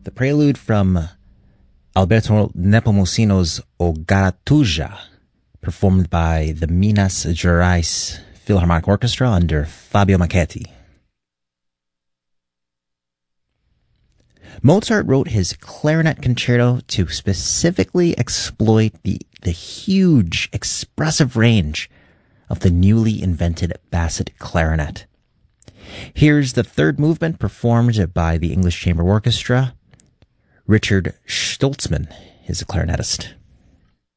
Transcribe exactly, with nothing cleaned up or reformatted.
the prelude from Alberto Nepomuceno's O Garatuja, performed by the Minas Gerais Philharmonic Orchestra under Fabio Macchetti. Mozart wrote his clarinet concerto to specifically exploit the, the huge, expressive range of the newly invented Bassett clarinet. Here's the third movement performed by the English Chamber Orchestra. Richard Stoltzman is a clarinetist.